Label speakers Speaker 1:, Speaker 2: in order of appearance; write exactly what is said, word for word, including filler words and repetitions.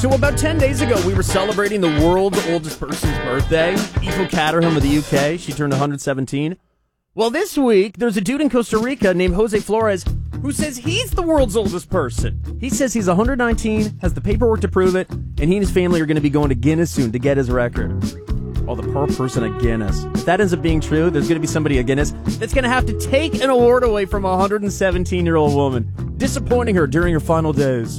Speaker 1: So about ten days ago, we were celebrating the world's oldest person's birthday, Eva Caterham of the U K. She turned one hundred seventeen. Well, this week, there's a dude in Costa Rica named Jose Flores who says he's the world's oldest person. He says he's one hundred nineteen, has the paperwork to prove it, and he and his family are going to be going to Guinness soon to get his record. Oh, the per person at Guinness. If that ends up being true, there's going to be somebody at Guinness that's going to have to take an award away from a one hundred seventeen-year-old woman, disappointing her during her final days.